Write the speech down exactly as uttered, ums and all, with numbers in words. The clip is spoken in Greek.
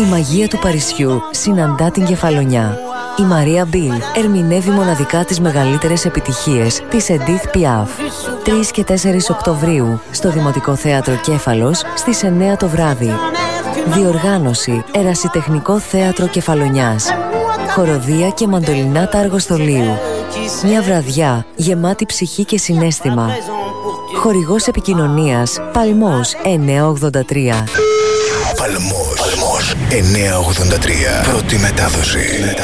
μαγεία του Παρισιού συναντά την Κεφαλονιά. Η Μαρία Μπιλ ερμηνεύει μοναδικά τις μεγαλύτερες επιτυχίες της Edith Piaf. τρεις και τέσσερις Οκτωβρίου στο Δημοτικό Θέατρο Κέφαλος στις εννέα το βράδυ. Διοργάνωση Ερασιτεχνικό Θέατρο Κεφαλονιάς. Χοροδία και μαντολινάτα αργοστολίου. Μια βραδιά γεμάτη ψυχή και συναίσθημα. Χορηγός επικοινωνίας Παλμός εννιακόσια ογδόντα τρία. Παλμός εννιακόσια ογδόντα τρία. Πρώτη μετάδοση.